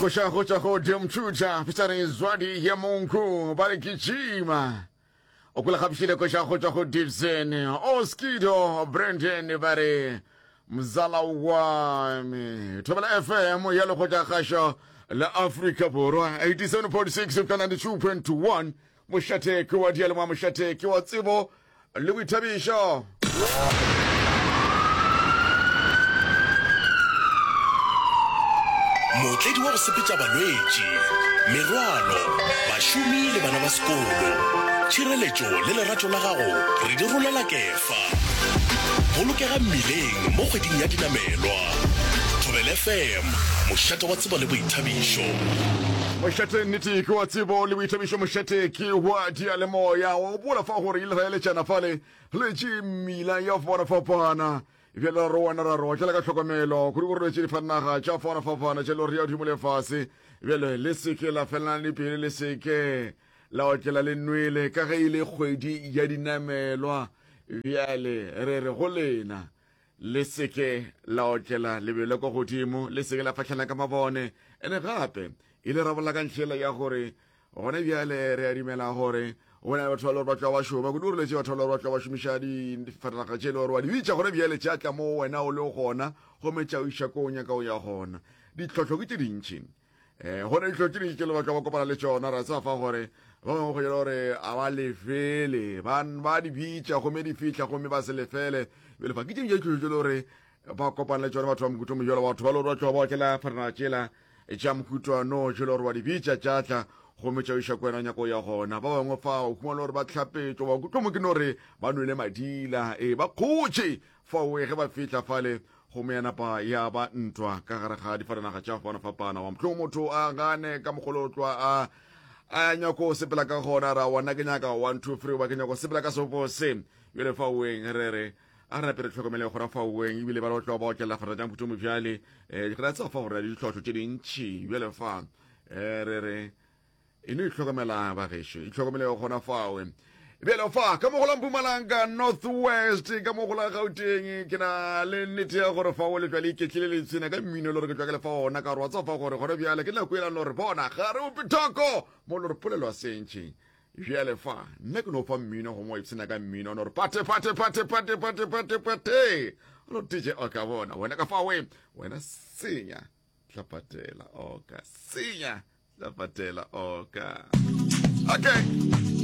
Kusha hoja mchucha pisani zwadi ya Mungu barikijima okula kabishile kusha hoja dipsene Oskido Brendan bare mzala wami Tobala FM yalo hoja kasha la Afrika bora 87.6 92.1 mushate kwa dialo mwa mushate kwa tsibo liwitabisha motledi wa go sepetša balwetši merwalo bašomi le bana ba sekolo tšhireletšo le lerato la gago re di rolela kefa bolokega mmileng mo kgweding ya dinamelwa Thobela FM mošate wa tsebo le boithabišo mošate nnete ke wa tsebo le boithabišo mošate ke wa dialemoya o bola fa gore ile raele tšana fale le tše mmila ya fona fapana ibela rowana ra roa tšela ka tlhokomelo kuri gore tše di fanaga tša fona fapana tše lori ya dimo le fase ibele le seke la felana le pele le seke la otlela le nwele ka ge ile kgwedi ya dinamelwa bjale re go lena le seke la otlela lebele ko godimo le seke la fatlhana ka mabone ene gape ile ra bola ka ntlhela ya gore gona bjale re a dimela gore bona batho ba lore ba tla ba shoma go dure le tse batho ba lore ba tla ba shumisha di fatlaga tše lore wa di bitša gore bjale tša tla mo wena o le gona go metša o isha ko nya ka o ya gona ditlhotlho ke tše dintšhi gona ditlhotlho tše dintšhi le batho ba kopana le tšona ra sa fa gore ba bangwe go jela gore a ba lefele ba di bitša gome di fitlha gome ba se lefele bele fa ke tše ditlhotlho tše lore ba kopana le tšona batho ba mokuto mojola batho ba lore ba tla ba tlela fatlaga tšela tša mokutwano tše lore wa di bitša tšatla go metša o iša kwena nyako ya gona ba bangwe fa o khumana gore ba tlhapetšo ba kutlwa mo ke no re ba nwele madila ba khotše fa o ge ba fihla fale go me ya napa ya ba ntwa ka gare ga difatanaga tša fapana wa motlho motho a gane ka mogolotlwa a nyako sepela ka gona ra wana ke nyaka 1 2 3 ba ke nyako sepela ka sopo se bjale fa oeng re a re napere tlhokomele gona fa oeng ebile ba lotlwa ba otlela fata tša mputo mobjale ke ra tsa fa gore ditlhotlho tše dintšhi bjale fa re ino itlhokomela ba gešo itlhokomele gona fawe bjale fa ka mogola Mpumalanga North West ka mogola Gauteng ke na le nnete ya gore fa o le jwale iketlile le tsena ka mmino le re ke tswa ke le fa ona ka re wa tsa fa gore gona bjale ke la kuela le re bona ga re o pitoko mo le re polelwa sentšhi bjale fa nna ke no fa mmino go mo ipsena ka mmino no re pate lo tije o ka bona wena ka fa we wena senya tlapatela o ka senya la patela oka. Okay.